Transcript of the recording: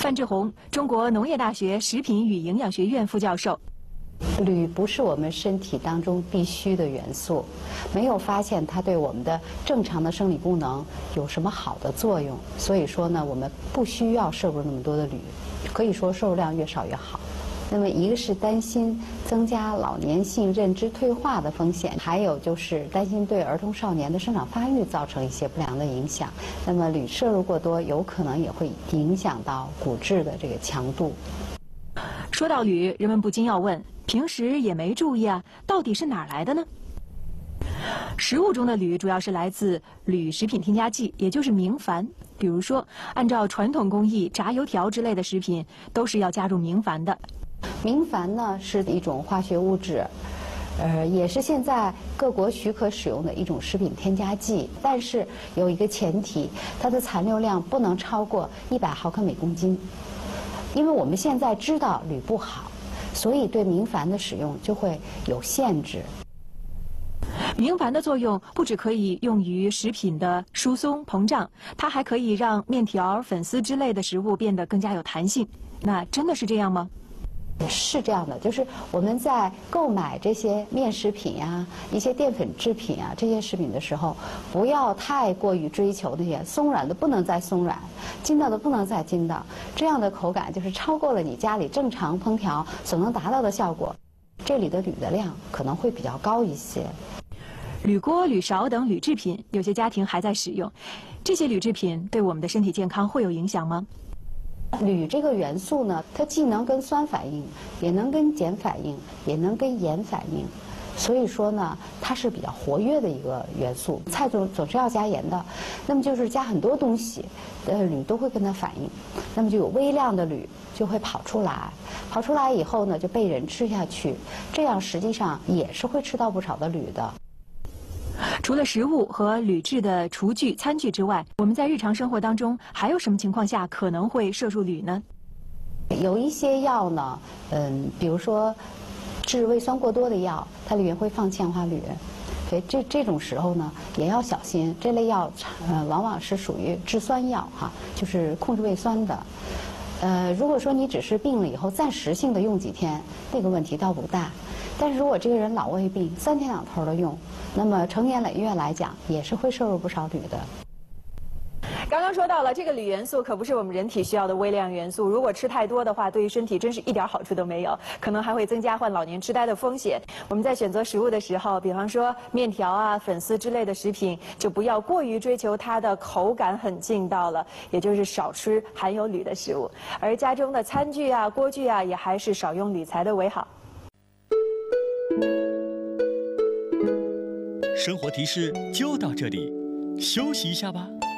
范志红，中国农业大学食品与营养学院副教授。 铝不是我们身体当中必须的元素，没有发现它对我们的正常的生理功能有什么好的作用，所以说呢，我们不需要摄入那么多的铝，可以说摄入量越少越好。那么一个是担心增加老年性认知退化的风险，还有就是担心对儿童少年的生长发育造成一些不良的影响。那么铝摄入过多，有可能也会影响到骨质的这个强度。 说到铝，人们不禁要问：平时也没注意啊，到底是哪儿来的呢？食物中的铝主要是来自铝食品添加剂，也就是明矾。比如说，按照传统工艺，炸油条之类的食品都是要加入明矾的。 明矾呢是一种化学物质，也是现在各国许可使用的一种食品添加剂，但是有一个前提，它的残留量不能超过100毫克每公斤。因为我们现在知道铝不好，所以对明矾的使用就会有限制。 明矾的作用不只可以用于食品的疏松膨胀，它还可以让面条、粉丝之类的食物变得更加有弹性。那真的是这样吗？ 是这样的，就是我们在购买这些面食品呀、一些淀粉制品啊这些食品的时候，不要太过于追求那些松软的不能再松软，筋道的不能再筋道，这样的口感就是超过了你家里正常烹调所能达到的效果。这里的铝的量可能会比较高一些。 铝锅、铝勺等铝制品，有些家庭还在使用。这些铝制品对我们的身体健康会有影响吗？ 铝这个元素呢，它既能跟酸反应，也能跟碱反应，也能跟盐反应，所以说呢，它是比较活跃的一个元素。菜总是要加盐的，那么就是加很多东西，铝都会跟它反应，那么就有微量的铝就会跑出来，跑出来以后呢，就被人吃下去，这样实际上也是会吃到不少的铝的。 除了食物和铝制的厨具、餐具之外，我们在日常生活当中还有什么情况下可能会摄入铝呢？ 有一些药呢，比如说治胃酸过多的药，它里面会放羟化铝，所以这种时候呢也要小心。这类药往往是属于制酸药哈，就是控制胃酸的。如果说你只是病了以后暂时性的用几天，那个问题倒不大。但是如果这个人老胃病，3天2头的用，那么成年累月来讲，也是会摄入不少铝的。 刚刚说到了，这个铝元素可不是我们人体需要的微量元素，如果吃太多的话，对于身体真是一点好处都没有，可能还会增加患老年痴呆的风险。我们在选择食物的时候，比方说面条啊、粉丝之类的食品，就不要过于追求它的口感很劲道了，也就是少吃含有铝的食物。而家中的餐具啊、锅具啊，也还是少用铝材的为好。 生活提示就到这里，休息一下吧。